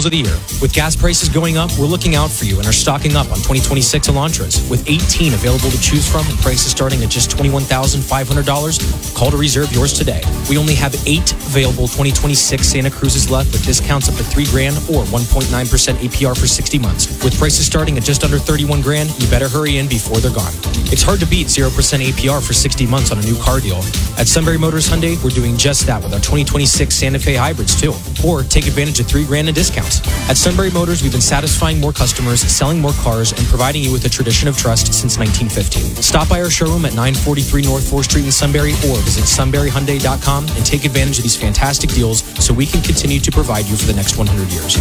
vehicles of the year. With gas prices going up, we're looking out for you and are stocking up on 2026 Elantras. With 18 available to choose from and prices starting at just $21,500, call to reserve yours today. We only have 8 available 2026 Santa Cruzes left with discounts up to $3,000 or 1.9% APR for 60 months. With prices starting at just under $31,000, you better hurry in before they're gone. It's hard to beat 0% APR for 60 months on a new car deal. At Sunbury Motors Hyundai, we're doing just that with our 2026 Santa Fe hybrids too. Or take advantage of $3,000 in discounts. At Sunbury Motors, we've been satisfying more customers, selling more cars, and providing you with a tradition of trust since 1915. Stop by our showroom at 943 North 4th Street in Sunbury or visit sunburyhyundai.com and take advantage of these fantastic deals so we can continue to provide you for the next 100 years.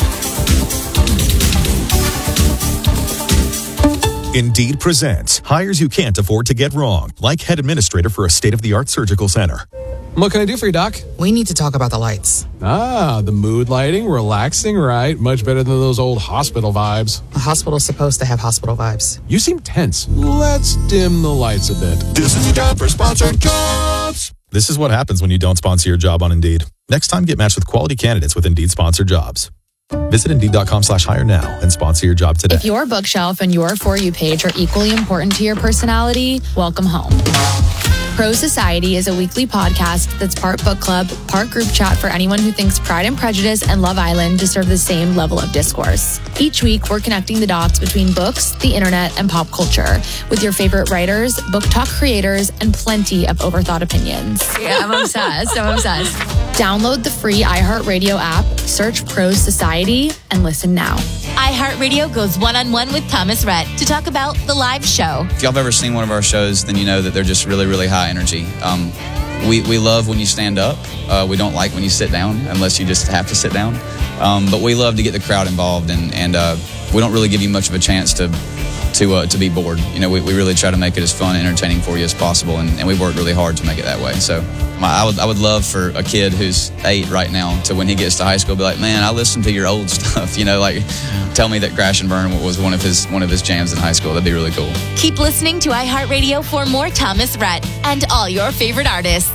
Indeed presents hires you can't afford to get wrong, like head administrator for a state-of-the-art surgical center. What can I do for you, Doc? We need to talk about the lights. The mood lighting, relaxing, right? Much better than those old hospital vibes. A hospital's supposed to have hospital vibes. You seem tense. Let's dim the lights a bit. This is time for sponsored jobs. This is what happens when you don't sponsor your job on Indeed. Next time, get matched with quality candidates with Indeed sponsored jobs. Visit Indeed.com/hire now and sponsor your job today. If your bookshelf and your For You page are equally important to your personality, welcome home. Pro Society is a weekly podcast that's part book club, part group chat for anyone who thinks Pride and Prejudice and Love Island deserve the same level of discourse. Each week, we're connecting the dots between books, the internet, and pop culture with your favorite writers, book talk creators, and plenty of overthought opinions. Yeah, I'm obsessed. Download the free iHeartRadio app, search Pro Society, and listen now. iHeartRadio goes one-on-one with Thomas Rhett to talk about the live show. If y'all have ever seen one of our shows, then you know that they're just really, really high energy. We love when you stand up. We don't like when you sit down unless you just have to sit down. But we love to get the crowd involved, and we don't really give you much of a chance to be bored. You know, we really try to make it as fun and entertaining for you as possible, and we work really hard to make it that way. So I would love for a kid who's 8 right now to, when he gets to high school, be like, man, I listened to your old stuff. You know, like tell me that Crash and Burn was one of his jams in high school. That'd be really cool. Keep listening to iHeartRadio for more Thomas Rhett and all your favorite artists.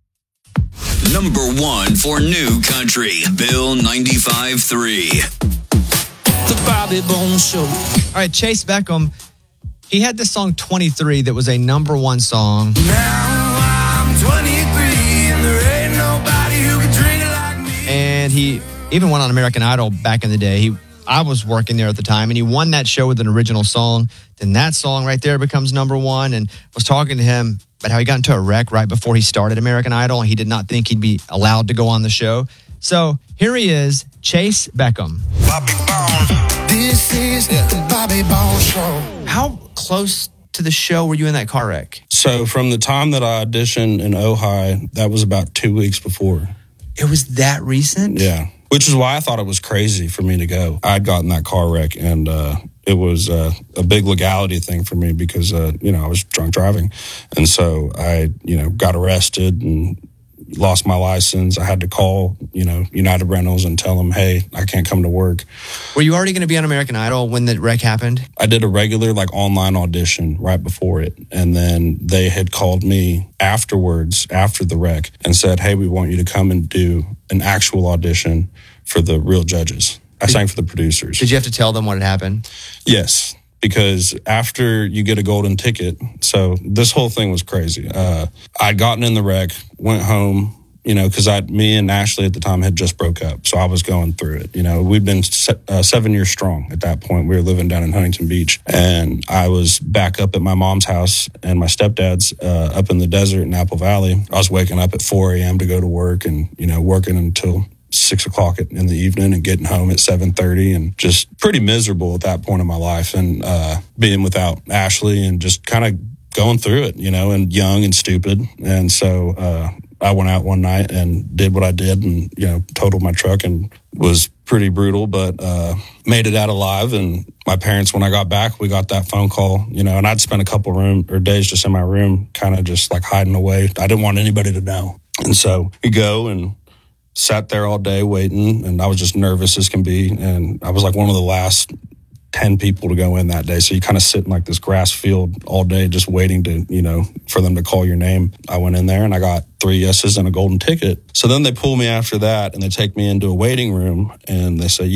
Number 1 for New Country, Bill 95.3. The Bobby Bones Show. All right, Chase Beckham, he had this song 23 that was a number 1 song. Now I'm 23 and there ain't nobody who can drink it like me. And he even went on American Idol back in the day. I was working there at the time, and he won that show with an original song. Then that song right there becomes number 1, and was talking to him about how he got into a wreck right before he started American Idol, and he did not think he'd be allowed to go on the show. So here he is, Chase Beckham. Bobby Bones. This is the Bobby Bones Show. How close to the show were you in that car wreck? So from the time that I auditioned in Ojai, that was about 2 weeks before. It was that recent? Yeah, which is why I thought it was crazy for me to go. I'd gotten that car wreck, and it was a big legality thing for me because, I was drunk driving. And so I, got arrested and lost my license. I had to call, United Rentals and tell them, hey, I can't come to work. Were you already going to be on American Idol when the wreck happened? I did a regular online audition right before it. And then they had called me afterwards, after the wreck, and said, hey, we want you to come and do an actual audition for the real judges. I sang for the producers. Did you have to tell them what had happened? Yes, because after you get a golden ticket, so this whole thing was crazy. I'd gotten in the wreck, went home, because me and Ashley at the time had just broke up. So I was going through it. We'd been 7 years strong at that point. We were living down in Huntington Beach. And I was back up at my mom's house and my stepdad's up in the desert in Apple Valley. I was waking up at 4 a.m. to go to work and, working until 6 o'clock in the evening and getting home at 7:30 and just pretty miserable at that point in my life and being without Ashley and just kind of going through it, and young and stupid. And so I went out one night and did what I did and, totaled my truck and was pretty brutal, but made it out alive. And my parents, when I got back, we got that phone call, and I'd spent a couple days just in my room, kind of just like hiding away. I didn't want anybody to know. And so we go and sat there all day waiting, and I was just nervous as can be. And I was like one of the last 10 people to go in that day. So you kind of sit in like this grass field all day just waiting to, for them to call your name. I went in there and I got 3 yeses and a golden ticket. So then they pull me after that and they take me into a waiting room and they say,